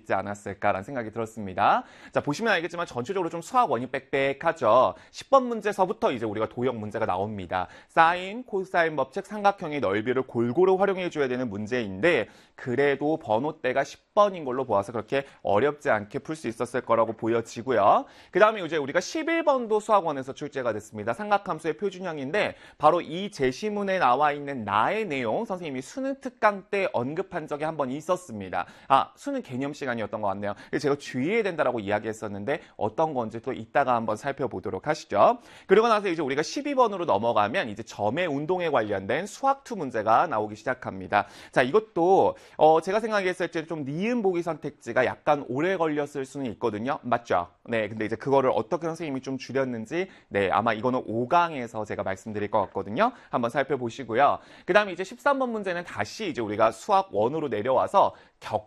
있지 않았을까라는 생각이 들었습니다. 자, 보시면 알겠지만 전체적으로 좀 수학 원이 빽빽하죠. 10번 문제서부터 이제 우리가 도형 문제가 나옵니다. 사인, 코사인 법칙, 삼각형의 넓이를 골고루 활용해줘야 되는 문제인데 그래도 번호대가 10번인 걸로 보아서 그렇게 어렵지 않게 풀 수 있었을 거라고 보여지고요. 그 다음에 이제 우리가 11번도 수학원에서 출제가 됐습니다. 삼각함수의 표준형인데 바로 이 제시문에 나와 있는 나의 내용 선생님이 수능 특강 때 언급한 적이 한 번 있었습니다. 수능 개념 시간이었던 것 같네요. 제가 주의해야 된다라고 이야기했었는데 어떤 건지 또 이따가 한번 살펴보도록 하시죠. 그리고 나서 이제 우리가 12번으로 넘어가면 이제 점의 운동에 관련된 수학2 문제가 나오기 시작합니다. 자, 이것도 제가 생각했을 때 좀 니은 보기 선택지가 약간 오래 걸렸을 수는 있거든요. 맞죠? 네, 근데 이제 그거를 어떻게 선생님이 좀 줄였는지 아마 이거는 5강에서 제가 말씀드릴 것 같거든요. 한번 살펴보시고요. 그 다음에 이제 13번 문제는 다시 이제 우리가 수학 1으로 내려와서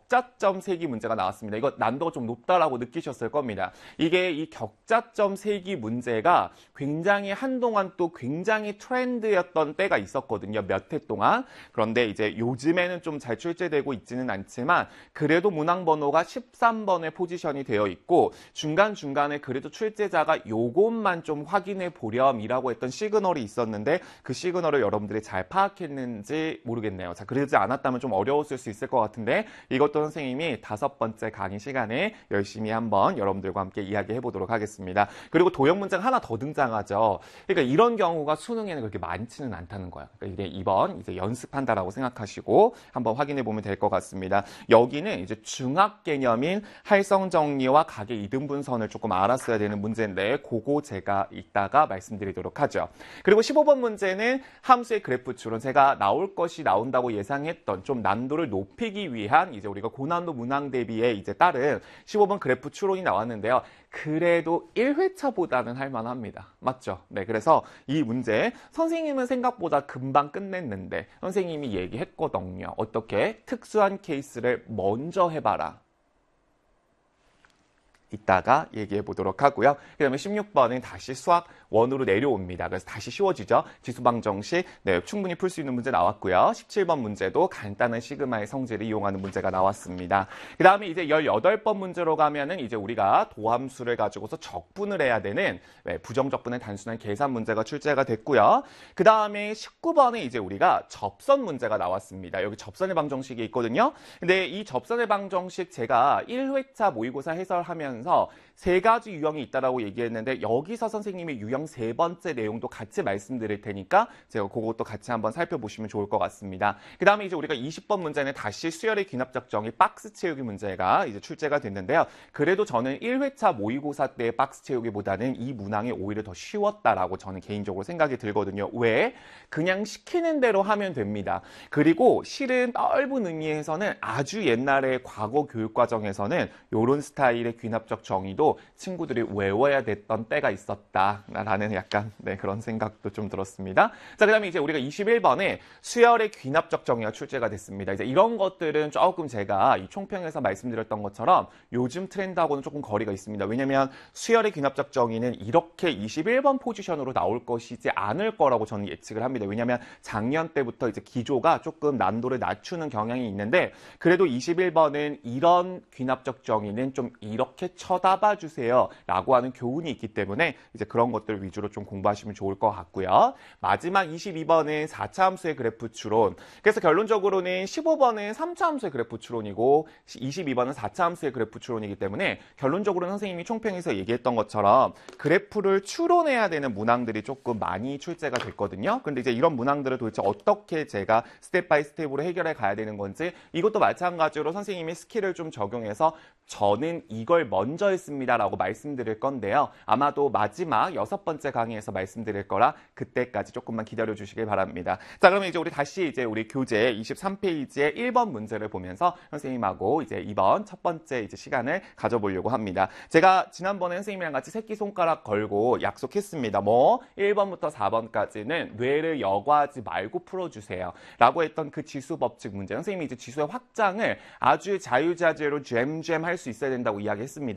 격자점 세기 문제가 나왔습니다. 이거 난도가 좀 높다라고 느끼셨을 겁니다. 이게 이 격자점 세기 문제가 굉장히 한동안 또 굉장히 트렌드였던 때가 있었거든요. 몇 해 동안. 그런데 이제 요즘에는 좀 잘 출제되고 있지는 않지만 그래도 문항 번호가 13번에 포지션이 되어 있고 중간중간에 그래도 출제자가 요것만 좀 확인해 보렴이라고 했던 시그널이 있었는데 그 시그널을 여러분들이 잘 파악했는지 모르겠네요. 자, 그러지 않았다면 좀 어려웠을 수 있을 것 같은데 이것도 선생님이 5번째 강의 시간에 열심히 한번 여러분들과 함께 이야기해 보도록 하겠습니다. 그리고 도형 문제가 하나 더 등장하죠. 그러니까 이런 경우가 수능에는 그렇게 많지는 않다는 거예요. 그러니까 이게 이번 이제 연습한다라고 생각하시고 한번 확인해 보면 될 것 같습니다. 여기는 이제 중학 개념인 할성 정리와 각의 이등분선을 조금 알았어야 되는 문제인데 그거 제가 이따가 말씀드리도록 하죠. 그리고 15번 문제는 함수의 그래프 추론 제가 나올 것이 나온다고 예상했던 좀 난도를 높이기 위한 이제 우리가 고난도 문항 대비에 이제 따른 15번 그래프 추론이 나왔는데요. 그래도 1회차보다는 할만합니다. 맞죠? 네, 그래서 이 문제 선생님은 생각보다 금방 끝냈는데 선생님이 얘기했거든요. 어떻게? 특수한 케이스를 먼저 해봐라. 이따가 얘기해 보도록 하고요. 그 다음에 16번은 다시 수학 1으로 내려옵니다. 그래서 다시 쉬워지죠. 지수방정식 충분히 풀 수 있는 문제 나왔고요. 17번 문제도 간단한 시그마의 성질을 이용하는 문제가 나왔습니다. 그 다음에 이제 18번 문제로 가면은 이제 우리가 도함수를 가지고서 적분을 해야 되는 부정적분의 단순한 계산 문제가 출제가 됐고요. 그 다음에 19번에 이제 우리가 접선 문제가 나왔습니다. 여기 접선의 방정식이 있거든요. 근데 이 접선의 방정식 제가 1회차 모의고사 해설하면서 3가지 유형이 있다라고 얘기했는데 여기서 선생님이 유형 3번째 내용도 같이 말씀드릴 테니까 제가 그것도 같이 한번 살펴보시면 좋을 것 같습니다. 그 다음에 이제 우리가 20번 문제는 다시 수열의 귀납적 정의 박스 채우기 문제가 이제 출제가 됐는데요. 그래도 저는 1회차 모의고사 때의 박스 채우기보다는 이 문항이 오히려 더 쉬웠다라고 저는 개인적으로 생각이 들거든요. 왜? 그냥 시키는 대로 하면 됩니다. 그리고 실은 넓은 의미에서는 아주 옛날에 과거 교육과정에서는 이런 스타일의 귀납적 정의도 친구들이 외워야 됐던 때가 있었다라는 약간 그런 생각도 좀 들었습니다. 자, 그 다음에 이제 우리가 21번에 수열의 귀납적 정의가 출제가 됐습니다. 이제 이런 것들은 조금 제가 이 총평에서 말씀드렸던 것처럼 요즘 트렌드하고는 조금 거리가 있습니다. 왜냐면 수열의 귀납적 정의는 이렇게 21번 포지션으로 나올 것이지 않을 거라고 저는 예측을 합니다. 왜냐면 작년 때부터 이제 기조가 조금 난도를 낮추는 경향이 있는데 그래도 21번은 이런 귀납적 정의는 좀 이렇게 쳐다봐 주세요 라고 하는 교훈이 있기 때문에 이제 그런 것들 위주로 좀 공부하시면 좋을 것 같고요. 마지막 22번은 4차 함수의 그래프 추론. 그래서 결론적으로는 15번은 3차 함수의 그래프 추론이고 22번은 4차 함수의 그래프 추론이기 때문에 결론적으로는 선생님이 총평에서 얘기했던 것처럼 그래프를 추론해야 되는 문항들이 조금 많이 출제가 됐거든요. 근데 이제 이런 문항들을 도대체 어떻게 제가 스텝 바이 스텝으로 해결해 가야 되는 건지 이것도 마찬가지로 선생님이 스킬을 좀 적용해서 저는 이걸 먼저 했습니다 라고 말씀드릴 건데요. 아마도 마지막 6번째 강의에서 말씀드릴 거라 그때까지 조금만 기다려 주시길 바랍니다. 자, 그러면 이제 우리 다시 이제 우리 교재 23페이지의 1번 문제를 보면서 선생님하고 이제 이번 첫 번째 이제 시간을 가져보려고 합니다. 제가 지난번에 선생님이랑 같이 새끼손가락 걸고 약속했습니다. 1번부터 4번까지는 뇌를 여과하지 말고 풀어주세요 라고 했던 그 지수 법칙 문제. 선생님이 이제 지수의 확장을 아주 자유자재로 잼잼 할 수 있어야 된다고 이야기했습니다.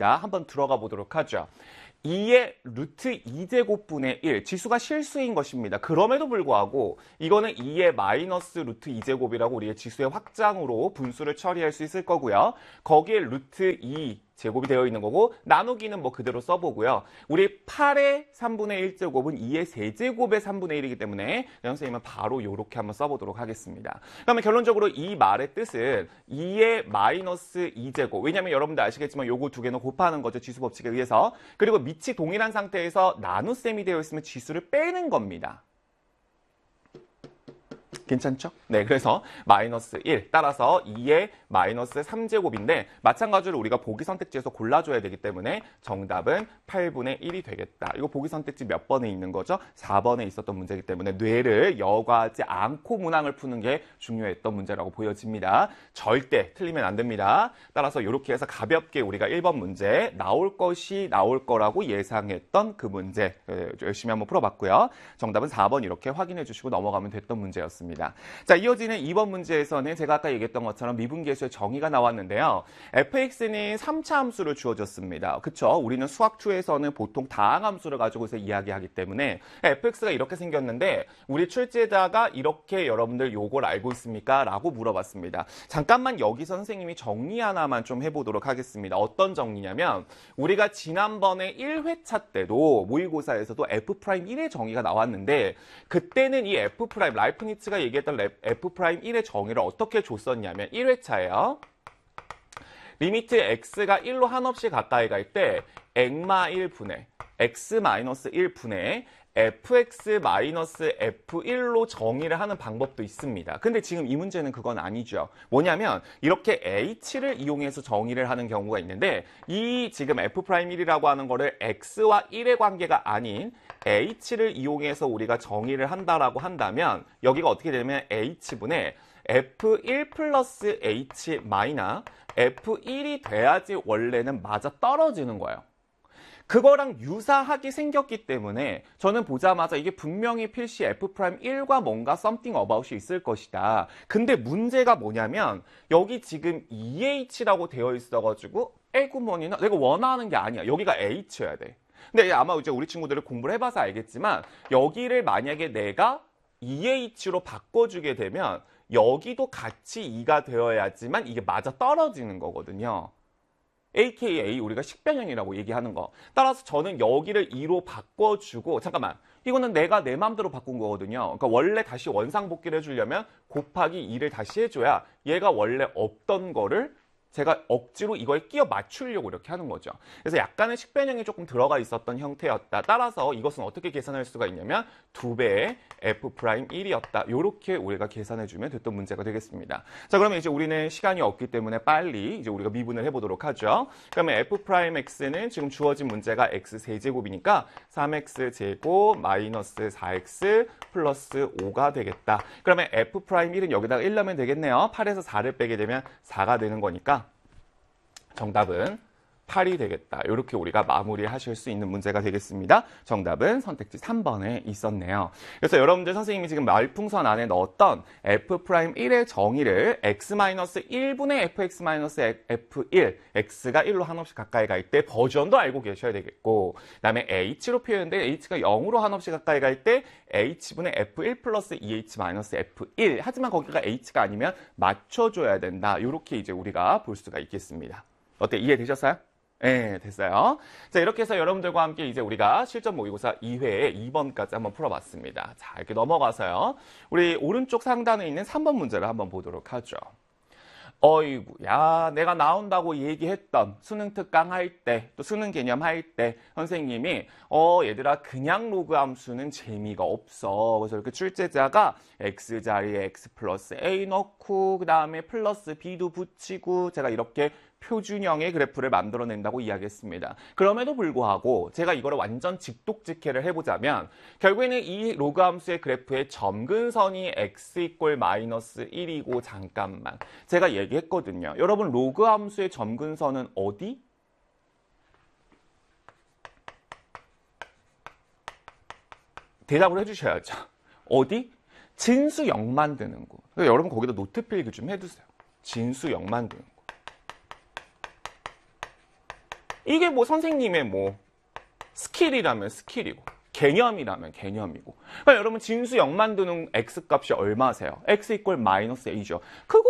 있습니다. 한번 들어가 보도록 하죠. 2의 루트 2제곱분의 1, 지수가 실수인 것입니다. 그럼에도 불구하고 이거는 2의 마이너스 루트 2제곱이라고 우리의 지수의 확장으로 분수를 처리할 수 있을 거고요. 거기에 루트 2 제곱이 되어 있는 거고 나누기는 뭐 그대로 써보고요. 우리 8의 3분의 1제곱은 2의 세제곱의 3분의 1이기 때문에 선생님은 바로 이렇게 한번 써보도록 하겠습니다. 그러면 결론적으로 이 말의 뜻은 2의 마이너스 2제곱. 왜냐하면 여러분들 아시겠지만 요거 두 개는 곱하는 거죠. 지수 법칙에 의해서. 그리고 밑이 동일한 상태에서 나눗셈이 되어 있으면 지수를 빼는 겁니다. 괜찮죠? 네, 그래서 마이너스 1 따라서 2의 마이너스 3제곱인데 마찬가지로 우리가 보기 선택지에서 골라줘야 되기 때문에 정답은 8분의 1이 되겠다. 이거 보기 선택지 몇 번에 있는 거죠? 4번에 있었던 문제이기 때문에 뇌를 여과하지 않고 문항을 푸는 게 중요했던 문제라고 보여집니다. 절대 틀리면 안 됩니다. 따라서 이렇게 해서 가볍게 우리가 1번 문제 나올 거라고 예상했던 그 문제 열심히 한번 풀어봤고요. 정답은 4번 이렇게 확인해 주시고 넘어가면 됐던 문제였습니다. 자, 이어지는 2번 문제에서는 제가 아까 얘기했던 것처럼 미분계수의 정의가 나왔는데요. fx는 3차 함수를 주어졌습니다. 그쵸? 우리는 수학2에서는 보통 다항함수를 가지고서 이야기하기 때문에 fx가 이렇게 생겼는데 우리 출제자가 이렇게 여러분들 요걸 알고 있습니까? 라고 물어봤습니다. 잠깐만 여기서 선생님이 정리 하나만 좀 해보도록 하겠습니다. 어떤 정리냐면 우리가 지난번에 1회차 때도 모의고사에서도 f'1의 정의가 나왔는데 그때는 이 f' 라이프니츠가 얘기했던 f'1의 정의를 어떻게 줬었냐면 1회차예요. 리미트 x가 1로 한없이 가까이 갈 때 액마 1분의 x-1분의 fx-f1로 정의를 하는 방법도 있습니다. 근데 지금 이 문제는 그건 아니죠. 뭐냐면 이렇게 h를 이용해서 정의를 하는 경우가 있는데 이 지금 f'1이라고 하는 거를 x와 1의 관계가 아닌 h를 이용해서 우리가 정의를 한다라고 한다면 여기가 어떻게 되냐면 h분의 f1 플러스 h 마이너 f1이 돼야지 원래는 맞아 떨어지는 거예요. 그거랑 유사하게 생겼기 때문에 저는 보자마자 이게 분명히 필시 f'1과 뭔가 something about이 있을 것이다. 근데 문제가 뭐냐면 여기 지금 EH라고 되어 있어가지고 에구머니나 내가 원하는 게 아니야. 여기가 H여야 돼. 근데 아마 이제 우리 친구들을 공부를 해봐서 알겠지만 여기를 만약에 내가 EH로 바꿔주게 되면 여기도 같이 2가 되어야지만 이게 맞아 떨어지는 거거든요. AKA 우리가 식변형이라고 얘기하는 거. 따라서 저는 여기를 2로 바꿔주고 잠깐만 이거는 내가 내 마음대로 바꾼 거거든요. 그러니까 원래 다시 원상복귀를 해주려면 곱하기 2를 다시 해줘야 얘가 원래 없던 거를 제가 억지로 이걸 끼워 맞추려고 이렇게 하는 거죠. 그래서 약간의 식변형이 조금 들어가 있었던 형태였다. 따라서 이것은 어떻게 계산할 수가 있냐면 2배의 f'1이었다. 이렇게 우리가 계산해주면 됐던 문제가 되겠습니다. 자, 그러면 이제 우리는 시간이 없기 때문에 빨리 이제 우리가 미분을 해보도록 하죠. 그러면 f'x는 지금 주어진 문제가 x 세제곱이니까 3x제곱 마이너스 4x 플러스 5가 되겠다. 그러면 f'1은 여기다가 1 넣으면 되겠네요. 8에서 4를 빼게 되면 4가 되는 거니까 정답은 8이 되겠다. 이렇게 우리가 마무리하실 수 있는 문제가 되겠습니다. 정답은 선택지 3번에 있었네요. 그래서 여러분들 선생님이 지금 말풍선 안에 넣었던 f'1의 정의를 x-1분의 fx-f1, x가 1로 한없이 가까이 갈 때 버전도 알고 계셔야 되겠고 그 다음에 h로 표현돼 h가 0으로 한없이 가까이 갈 때 h분의 f1 플러스 2h-f1 하지만 거기가 h가 아니면 맞춰줘야 된다. 이렇게 이제 우리가 볼 수가 있겠습니다. 어때? 이해되셨어요? 네, 됐어요. 자, 이렇게 해서 여러분들과 함께 이제 우리가 실전 모의고사 2회에 2번까지 한번 풀어봤습니다. 자, 이렇게 넘어가서요. 우리 오른쪽 상단에 있는 3번 문제를 한번 보도록 하죠. 어이구, 야, 내가 나온다고 얘기했던 수능 특강 할 때, 또 수능 개념 할 때, 선생님이, 얘들아, 그냥 로그 함수는 재미가 없어. 그래서 이렇게 출제자가 x 자리에 x 플러스 a 넣고, 그 다음에 플러스 b도 붙이고, 제가 이렇게 표준형의 그래프를 만들어낸다고 이야기했습니다. 그럼에도 불구하고 제가 이거를 완전 직독직해를 해보자면 결국에는 이 로그 함수의 그래프의 점근선이 x 이꼴 마이너스 1이고 잠깐만 제가 얘기했거든요. 여러분 로그 함수의 점근선은 어디? 대답을 해주셔야죠. 어디? 진수 0 만드는 곳. 여러분 거기다 노트 필기 좀 해두세요. 진수 0 만드는 곳. 이게 뭐 선생님의 뭐 스킬이라면 스킬이고 개념이라면 개념이고. 그러니까 여러분 진수 0 만드는 x값이 얼마세요? x 이퀄 마이너스 a죠.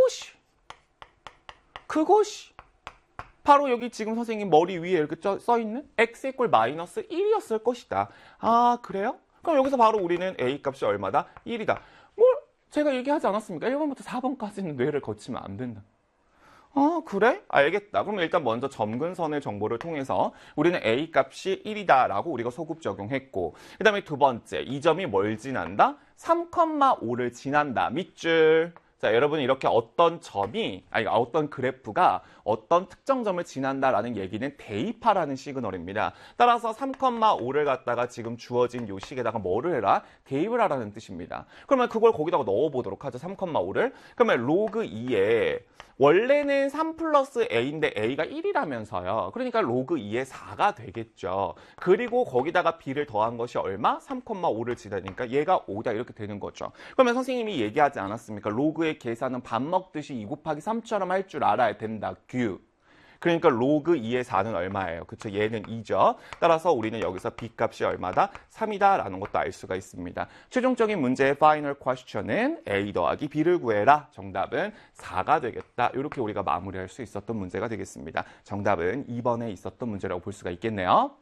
그것이 바로 여기 지금 선생님 머리 위에 이렇게 써있는 x 이퀄 마이너스 1이었을 것이다. 아 그래요? 그럼 여기서 바로 우리는 a 값이 얼마다? 1이다. 뭘 제가 얘기하지 않았습니까? 1번부터 4번까지는 뇌를 거치면 안 된다. 아 그래? 알겠다. 그럼 일단 먼저 점근선의 정보를 통해서 우리는 a 값이 1이다 라고 우리가 소급 적용했고, 그 다음에 두 번째, 이 점이 뭘 지난다? 3,5를 지난다. 밑줄. 자, 여러분 이렇게 어떤 점이, 어떤 그래프가 어떤 특정 점을 지난다라는 얘기는 대입하라는 시그널입니다. 따라서 3,5를 갖다가 지금 주어진 요 식에다가 뭐를 해라? 대입을 하라는 뜻입니다. 그러면 그걸 거기다가 넣어보도록 하죠. 3,5를. 그러면 로그 2에 원래는 3 플러스 a인데 a가 1이라면서요. 그러니까 로그 2의 4가 되겠죠. 그리고 거기다가 b를 더한 것이 얼마? 3,5를 지다니까 얘가 5다 이렇게 되는 거죠. 그러면 선생님이 얘기하지 않았습니까? 로그의 계산은 밥 먹듯이 2 곱하기 3처럼 할 줄 알아야 된다. 규. 그러니까 로그 2의 4는 얼마예요? 그쵸? 얘는 2죠. 따라서 우리는 여기서 b 값이 얼마다? 3이다 라는 것도 알 수가 있습니다. 최종적인 문제의 파이널 퀘스천은 a 더하기 b를 구해라. 정답은 4가 되겠다. 이렇게 우리가 마무리할 수 있었던 문제가 되겠습니다. 정답은 2번에 있었던 문제라고 볼 수가 있겠네요.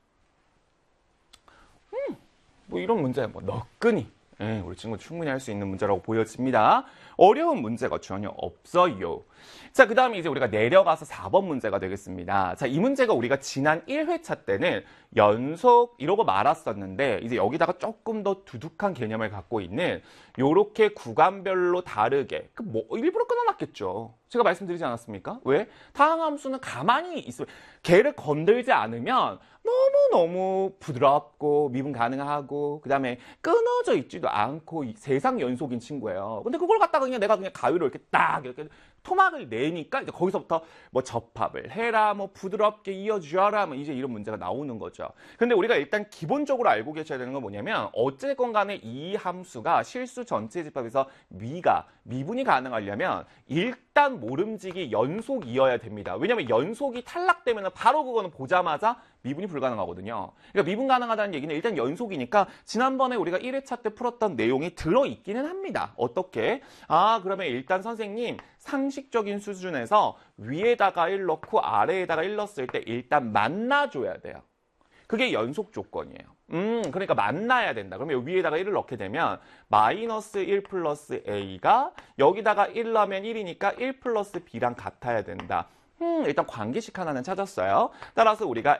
뭐 이런 문제 뭐 너끈히 우리 친구 충분히 할 수 있는 문제라고 보여집니다. 어려운 문제가 전혀 없어요. 자, 그 다음에 이제 우리가 내려가서 4번 문제가 되겠습니다. 자, 이 문제가 우리가 지난 1회차 때는 연속 이러고 말았었는데 이제 여기다가 조금 더 두둑한 개념을 갖고 있는 요렇게 구간별로 다르게 뭐 일부러 끊어놨겠죠. 제가 말씀드리지 않았습니까? 왜? 다항함수는 가만히 있어요. 걔를 건들지 않으면 너무너무 부드럽고 미분 가능하고 그 다음에 끊어져 있지도 않고 세상 연속인 친구예요. 근데 그걸 갖다가 그냥 내가 그냥 가위로 이렇게 딱 이렇게 토막을 내니까 이제 거기서부터 뭐 접합을 해라, 뭐 부드럽게 이어주어라, 뭐 이제 이런 문제가 나오는 거죠. 근데 우리가 일단 기본적으로 알고 계셔야 되는 건 뭐냐면 어쨌건 간에 이 함수가 실수 전체 집합에서 미분이 가능하려면 일단 모름지기 연속이어야 됩니다. 왜냐면 연속이 탈락되면 바로 그거는 보자마자 미분이 불가능하거든요. 그러니까 미분 가능하다는 얘기는 일단 연속이니까 지난번에 우리가 1회차 때 풀었던 내용이 들어있기는 합니다. 어떻게? 그러면 일단 선생님 상식적인 수준에서 위에다가 1 넣고 아래에다가 1 넣었을 때 일단 만나줘야 돼요. 그게 연속 조건이에요. 그러니까 만나야 된다. 그러면 위에다가 1을 넣게 되면 마이너스 1 플러스 a가 여기다가 1 넣으면 1이니까 1 플러스 b랑 같아야 된다. 일단 관계식 하나는 찾았어요. 따라서 우리가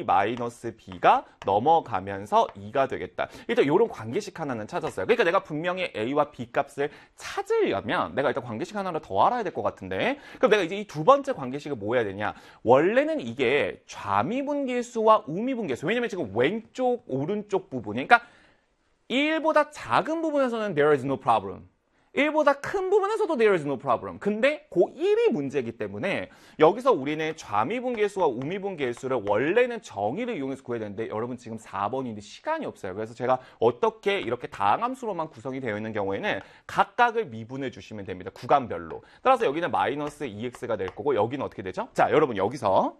a-b가 넘어가면서 2가 되겠다. 일단 이런 관계식 하나는 찾았어요. 그러니까 내가 분명히 a와 b 값을 찾으려면 내가 일단 관계식 하나를 더 알아야 될 것 같은데, 그럼 내가 이제 이 두 번째 관계식을 뭐 해야 되냐? 원래는 이게 좌미분계수와 우미분계수. 왜냐면 지금 왼쪽 오른쪽 부분이, 그러니까 1보다 작은 부분에서는 there is no problem. 1보다 큰 부분에서도 there is no problem. 근데 그 1이 문제이기 때문에 여기서 우리는 좌미분계수와 우미분계수를 원래는 정의를 이용해서 구해야 되는데 여러분 지금 4번인데 시간이 없어요. 그래서 제가 어떻게 이렇게 다항함수로만 구성이 되어 있는 경우에는 각각을 미분해 주시면 됩니다. 구간별로. 따라서 여기는 마이너스 2x가 될 거고 여기는 어떻게 되죠? 자, 여러분 여기서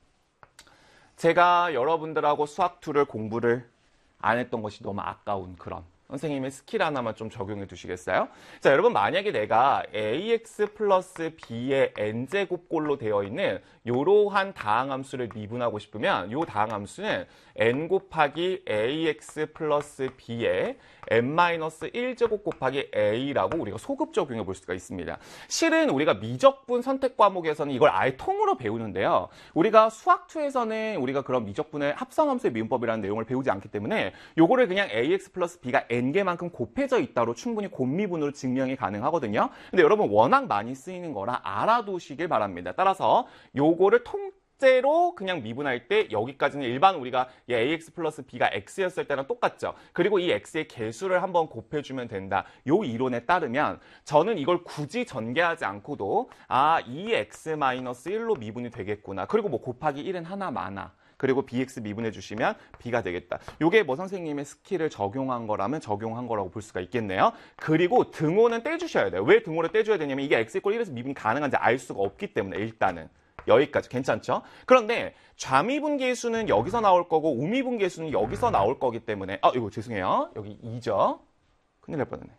제가 여러분들하고 수학2를 공부를 안 했던 것이 너무 아까운 그런 선생님의 스킬 하나만 좀 적용해 두시겠어요? 자, 여러분 만약에 내가 ax 플러스 b의 n제곱꼴로 되어 있는 이러한 다항함수를 미분하고 싶으면 이 다항함수는 n 곱하기 ax 플러스 b의 n-1제곱 곱하기 a라고 우리가 소급 적용해 볼 수가 있습니다. 실은 우리가 미적분 선택 과목에서는 이걸 아예 통으로 배우는데요. 우리가 수학2에서는 우리가 그런 미적분의 합성함수의 미분법이라는 내용을 배우지 않기 때문에 요거를 그냥 ax 플러스 b가 n개만큼 곱해져 있다로 충분히 곱미분으로 증명이 가능하거든요. 근데 여러분 워낙 많이 쓰이는 거라 알아두시길 바랍니다. 따라서 요거를 통째로 그냥 미분할 때 여기까지는 일반 우리가 ax 플러스 b가 x였을 때랑 똑같죠. 그리고 이 x의 개수를 한번 곱해주면 된다. 요 이론에 따르면 저는 이걸 굳이 전개하지 않고도 이 x-1로 미분이 되겠구나. 그리고 뭐 곱하기 1은 하나 많아. 그리고 bx 미분해 주시면 b가 되겠다. 요게 뭐 선생님의 스킬을 적용한 거라면 적용한 거라고 볼 수가 있겠네요. 그리고 등호는 떼주셔야 돼요. 왜 등호를 떼줘야 되냐면 이게 x 이퀄 1에서 미분이 가능한지 알 수가 없기 때문에 일단은 여기까지 괜찮죠? 그런데 좌미분계수는 여기서 나올 거고 우미분계수는 여기서 나올 거기 때문에 이거 죄송해요. 여기 2죠? 큰일 날 뻔했네.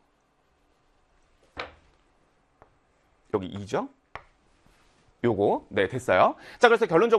여기 2죠? 요거 네 됐어요. 자 그래서 결론적으로